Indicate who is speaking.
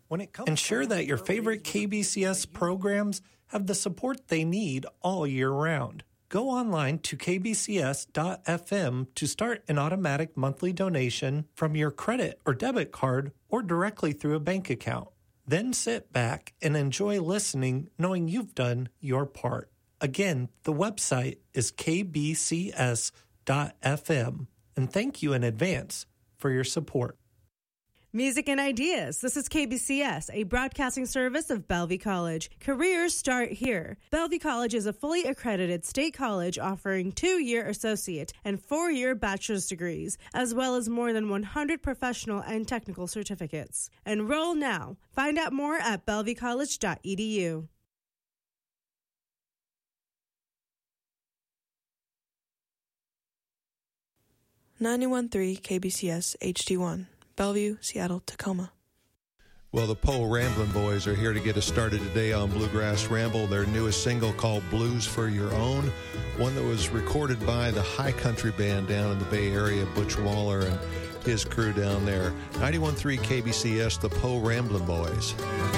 Speaker 1: Ensure that your favorite KBCS programs have the support they need all year round. Go online to kbcs.fm to start an automatic monthly donation from your credit or debit card or directly through a bank account. Then sit back and enjoy listening, knowing you've done your part. Again, the website is kbcs.fm. And thank you in advance for your support.
Speaker 2: Music and Ideas. This is KBCS, a broadcasting service of Bellevue College. Careers start here. Bellevue College is a fully accredited state college offering 2-year associate and 4-year bachelor's degrees, as well as more than 100 professional and technical certificates. Enroll now. Find out more at bellevuecollege.edu.
Speaker 3: .3 KBCS HD1. Bellevue, Seattle, Tacoma.
Speaker 4: Well, the Poe Ramblin' Boys are here to get us started today on Bluegrass Ramble, their newest single called Blues for Your Own, one that was recorded by the High Country Band down in the Bay Area, Butch Waller and his crew down there. 91.3 KBCS, the Poe Ramblin' Boys.